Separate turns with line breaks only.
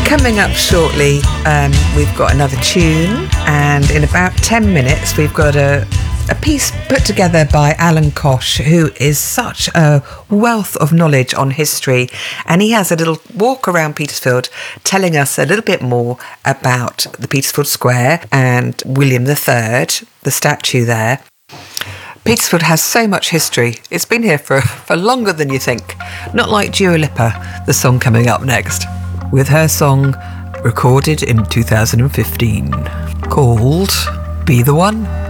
Coming up shortly, we've got another tune, and in about 10 minutes we've got a piece put together by Alan Kosh, who is such a wealth of knowledge on history, and he has a little walk around Petersfield telling us a little bit more about the Petersfield Square and William III, the statue there. Petersfield has so much history. It's been here for longer than you think. Not like Dua Lipa, the song coming up next, with her song recorded in 2015 called Be the One.